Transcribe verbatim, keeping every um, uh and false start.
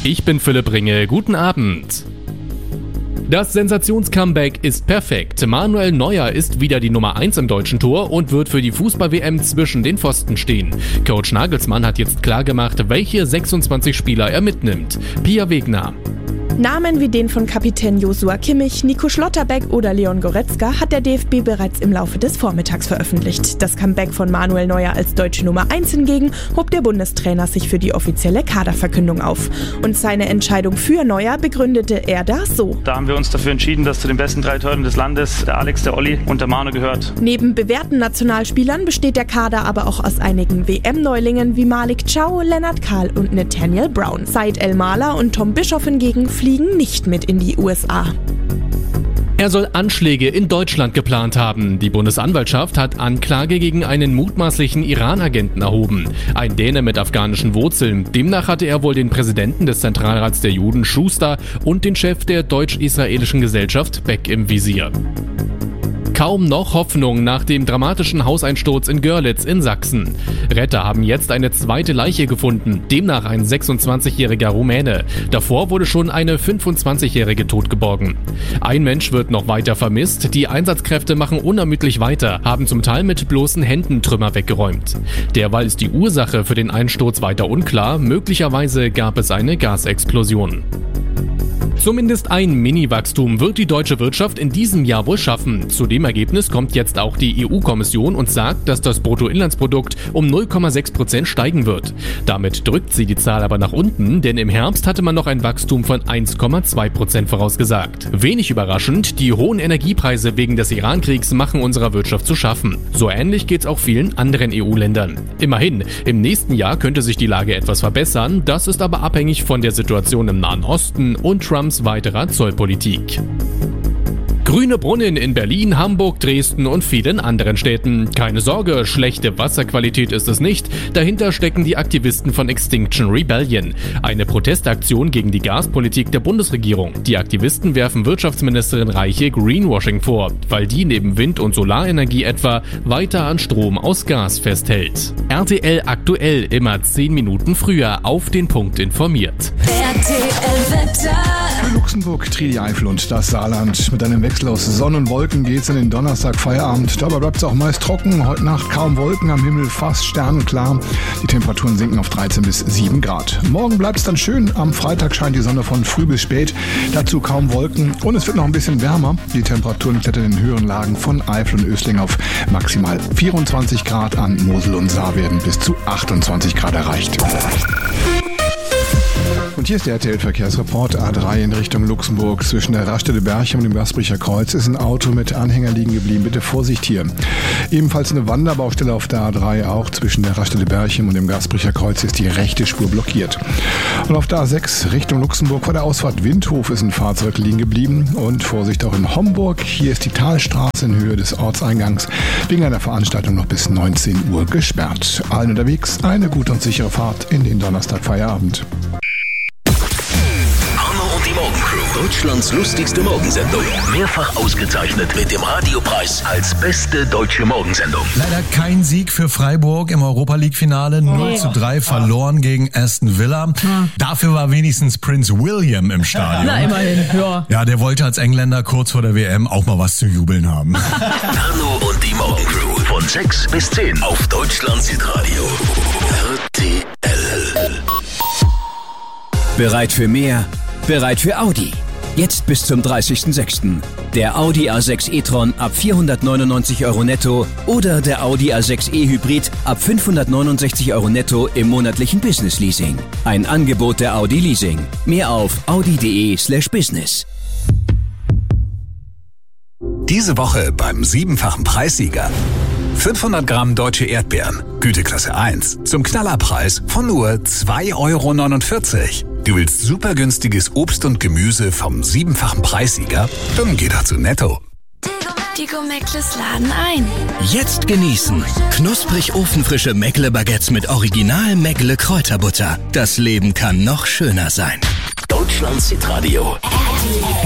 Ich bin Philipp Ringe, guten Abend. Das Sensations-Comeback ist perfekt. Manuel Neuer ist wieder die Nummer eins im deutschen Tor und wird für die Fußball-W M zwischen den Pfosten stehen. Coach Nagelsmann hat jetzt klargemacht, welche sechsundzwanzig Spieler er mitnimmt. Pia Wegner. Namen wie den von Kapitän Joshua Kimmich, Nico Schlotterbeck oder Leon Goretzka hat der D F B bereits im Laufe des Vormittags veröffentlicht. Das Comeback von Manuel Neuer als deutsche Nummer eins hingegen hob der Bundestrainer sich für die offizielle Kaderverkündung auf. Und seine Entscheidung für Neuer begründete er da so. Da haben wir uns dafür entschieden, dass zu den besten drei Torhütern des Landes der Alex, der Olli und der Manu gehört. Neben bewährten Nationalspielern besteht der Kader aber auch aus einigen W M-Neulingen wie Malik Chow, Lennart Kahl und Nathaniel Brown. Said El-Mala und Tom Bischoff hingegen fliegen nicht mit in die U S A. Er soll Anschläge in Deutschland geplant haben. Die Bundesanwaltschaft hat Anklage gegen einen mutmaßlichen Iran-Agenten erhoben. Ein Däne mit afghanischen Wurzeln. Demnach hatte er wohl den Präsidenten des Zentralrats der Juden, Schuster, und den Chef der deutsch-israelischen Gesellschaft, Beck, im Visier. Kaum noch Hoffnung nach dem dramatischen Hauseinsturz in Görlitz in Sachsen. Retter haben jetzt eine zweite Leiche gefunden, demnach ein sechsundzwanzigjähriger Rumäne. Davor wurde schon eine fünfundzwanzigjährige totgeborgen. Ein Mensch wird noch weiter vermisst, die Einsatzkräfte machen unermüdlich weiter, haben zum Teil mit bloßen Händen Trümmer weggeräumt. Derweil ist die Ursache für den Einsturz weiter unklar, möglicherweise gab es eine Gasexplosion. Zumindest ein Mini-Wachstum wird die deutsche Wirtschaft in diesem Jahr wohl schaffen. Zu dem Ergebnis kommt jetzt auch die E U-Kommission und sagt, dass das Bruttoinlandsprodukt um null Komma sechs Prozent steigen wird. Damit drückt sie die Zahl aber nach unten, denn im Herbst hatte man noch ein Wachstum von eins Komma zwei Prozent vorausgesagt. Wenig überraschend, die hohen Energiepreise wegen des Iran-Kriegs machen unserer Wirtschaft zu schaffen. So ähnlich geht's auch vielen anderen E U-Ländern. Immerhin, im nächsten Jahr könnte sich die Lage etwas verbessern, das ist aber abhängig von der Situation im Nahen Osten und Trumps weiterer Zollpolitik. Grüne Brunnen in Berlin, Hamburg, Dresden und vielen anderen Städten. Keine Sorge, schlechte Wasserqualität ist es nicht. Dahinter stecken die Aktivisten von Extinction Rebellion. Eine Protestaktion gegen die Gaspolitik der Bundesregierung. Die Aktivisten werfen Wirtschaftsministerin Reiche Greenwashing vor, weil die neben Wind- und Solarenergie etwa weiter an Strom aus Gas festhält. R T L aktuell immer zehn Minuten früher auf den Punkt informiert. R T L Wetter. Für Luxemburg, Trier, die Eifel und das Saarland. Mit einem Wechsel aus Sonne und Wolken geht's in den Donnerstag Feierabend. Dabei bleibt es auch meist trocken. Heute Nacht kaum Wolken am Himmel, fast sternenklar. Die Temperaturen sinken auf dreizehn bis sieben Grad. Morgen bleibt es dann schön. Am Freitag scheint die Sonne von früh bis spät. Dazu kaum Wolken und es wird noch ein bisschen wärmer. Die Temperaturen klettern in den höheren Lagen von Eifel und Ösling auf maximal vierundzwanzig Grad. An Mosel und Saar werden bis zu achtundzwanzig Grad erreicht. Und hier ist der R T L-Verkehrsreport. A drei in Richtung Luxemburg. Zwischen der Raststätte Berchem und dem Gasbricher Kreuz ist ein Auto mit Anhänger liegen geblieben. Bitte Vorsicht hier. Ebenfalls eine Wanderbaustelle auf der A drei. Auch zwischen der Raststätte Berchem und dem Gasbricher Kreuz ist die rechte Spur blockiert. Und auf der A sechs Richtung Luxemburg vor der Ausfahrt Windhof ist ein Fahrzeug liegen geblieben. Und Vorsicht auch in Homburg. Hier ist die Talstraße in Höhe des Ortseingangs wegen einer Veranstaltung noch bis neunzehn Uhr gesperrt. Allen unterwegs eine gute und sichere Fahrt in den Donnerstag-Feierabend. Deutschlands lustigste Morgensendung. Mehrfach ausgezeichnet mit dem Radiopreis als beste deutsche Morgensendung. Leider kein Sieg für Freiburg im Europa-League-Finale. null zu drei verloren gegen Aston Villa. Dafür war wenigstens Prince William im Stadion. Na, immerhin, ja. Ja, der wollte als Engländer kurz vor der W M auch mal was zu jubeln haben. Arno und die Morgencrew von sechs bis zehn auf Deutschlands Hitradio. R T L. Bereit für mehr? Bereit für Audi. Jetzt bis zum dreißigsten sechsten Der Audi A sechs e-tron ab vierhundertneunundneunzig Euro netto oder der Audi A sechs e-Hybrid ab fünfhundertneunundsechzig Euro netto im monatlichen Business Leasing. Ein Angebot der Audi Leasing. Mehr auf audi.de slash business. Diese Woche beim siebenfachen Preissieger. fünfhundert Gramm deutsche Erdbeeren, Güteklasse eins, zum Knallerpreis von nur zwei Euro neunundvierzig. Du willst super günstiges Obst und Gemüse vom siebenfachen Preissieger? Dann geh doch zu Netto. Die Go-Meckles laden ein. Jetzt genießen. Knusprig ofenfrische Meckle-Baguettes mit Original Meckle-Kräuterbutter. Das Leben kann noch schöner sein. Deutschlands Hitradio.